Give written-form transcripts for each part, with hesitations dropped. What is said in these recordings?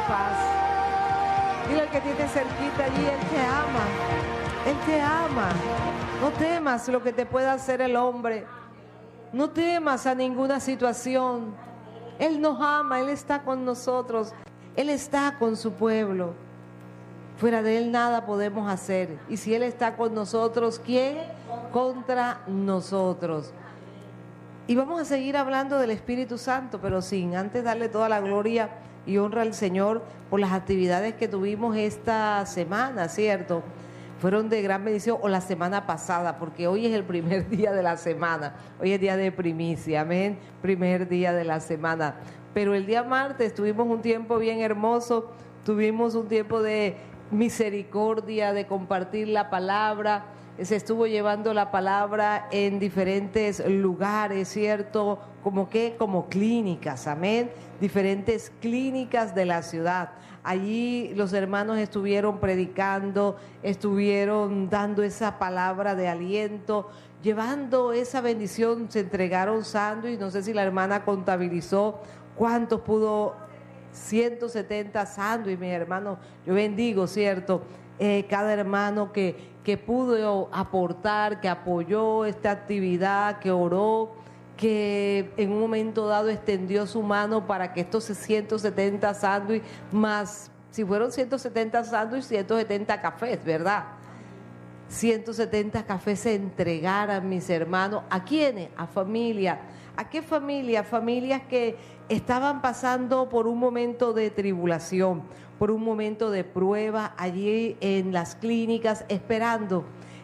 paz. Dile al que tiene cerquita allí, Él te ama. Él te ama. No temas lo que te pueda hacer el hombre. No temas a ninguna situación. Él nos ama, Él está con nosotros. Él está con su pueblo. Fuera de Él nada podemos hacer. Y si Él está con nosotros, ¿quién contra nosotros? Y vamos a seguir hablando del Espíritu Santo, pero sin antes darle toda la gloria y honra al Señor por las actividades que tuvimos esta semana, ¿cierto? Fueron de gran bendición, o la semana pasada, porque hoy es el primer día de la semana. Hoy es día de primicia, amén, primer día de la semana. Pero el día martes tuvimos un tiempo bien hermoso, tuvimos un tiempo de misericordia, de compartir la palabra. Se estuvo llevando la palabra en diferentes lugares, ¿cierto? Como clínicas, amén, diferentes clínicas de la ciudad. Allí los hermanos estuvieron predicando, estuvieron dando esa palabra de aliento, llevando esa bendición. Se entregaron sándwiches, no sé si la hermana contabilizó cuántos pudo, 170 sándwiches, mis hermanos. Yo bendigo, ¿cierto? Cada hermano que pudo aportar, que apoyó esta actividad, que oró, que en un momento dado extendió su mano para que estos 170 sándwiches, más, si fueron 170 sándwiches, 170 cafés, ¿verdad? 170 cafés se entregaran, mis hermanos. ¿A quiénes? A familia. ¿A qué familia? Familias que estaban pasando por un momento de tribulación, por un momento de prueba allí en las clínicas, esperando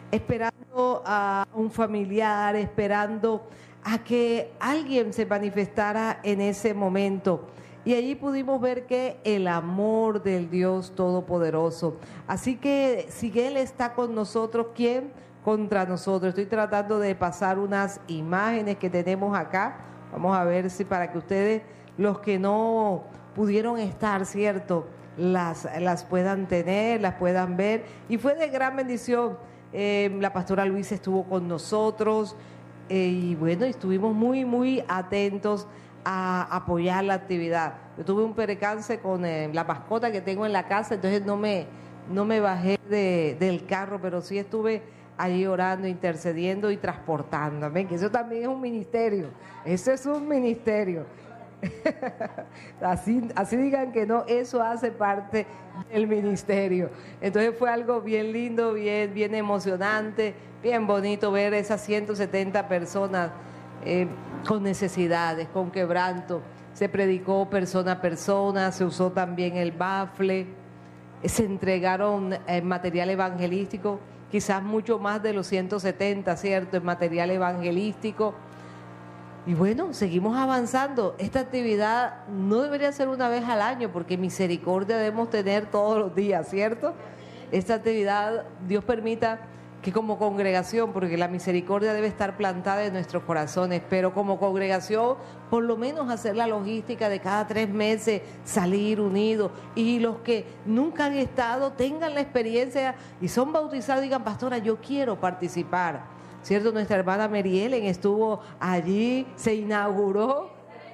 a un familiar, esperando a que alguien se manifestara en ese momento. Y allí pudimos ver que el amor del Dios Todopoderoso. Así que si Él está con nosotros, ¿quién contra nosotros? Estoy tratando de pasar unas imágenes que tenemos acá. Vamos a ver si para que ustedes, los que no pudieron estar, ¿cierto?, las puedan tener, las puedan ver. Y fue de gran bendición. La pastora Luisa estuvo con nosotros y bueno, estuvimos muy atentos a apoyar la actividad. Yo tuve un percance con la mascota que tengo en la casa, entonces no me bajé del carro, pero sí estuve allí orando, intercediendo y transportando. Amén, que eso también es un ministerio. Eso es un ministerio. así digan que no, eso hace parte del ministerio. Entonces fue algo bien lindo, bien emocionante, bien bonito ver esas 170 personas con necesidades, con quebranto. Se predicó persona a persona, se usó también el bafle, se entregaron material evangelístico, quizás mucho más de los 170, ¿cierto?, en material evangelístico. Y bueno, seguimos avanzando. Esta actividad no debería ser una vez al año, porque misericordia debemos tener todos los días, ¿cierto? Esta actividad, Dios permita que como congregación, porque la misericordia debe estar plantada en nuestros corazones, pero como congregación, por lo menos hacer la logística de cada 3 meses, salir unidos, y los que nunca han estado tengan la experiencia y son bautizados, digan, pastora, yo quiero participar, ¿cierto? Nuestra hermana Mary Ellen estuvo allí, se inauguró,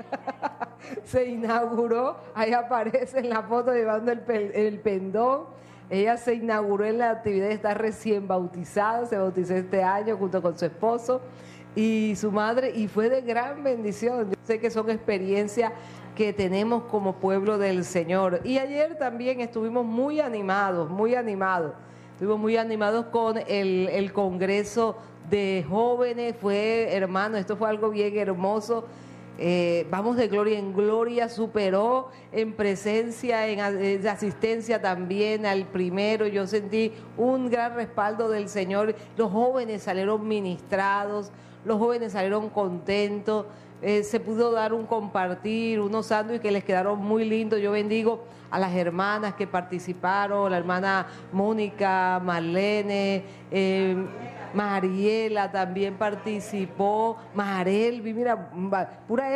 ahí aparece en la foto llevando el pendón. Ella se inauguró en la actividad, está recién bautizada, se bautizó este año junto con su esposo y su madre, y fue de gran bendición. Yo sé que son experiencias que tenemos como pueblo del Señor. Y ayer también estuvimos muy animados. Estuvimos muy animados con el Congreso de Jóvenes. Hermano, esto fue algo bien hermoso. Vamos de gloria en gloria, superó en presencia, en asistencia también al primero. Yo sentí un gran respaldo del Señor. Los jóvenes salieron ministrados, los jóvenes salieron contentos. Se pudo dar un compartir, unos sándwiches que les quedaron muy lindos. Yo bendigo a las hermanas que participaron, la hermana Mónica, Marlene, Mariela también participó, Marelvi, mira, pura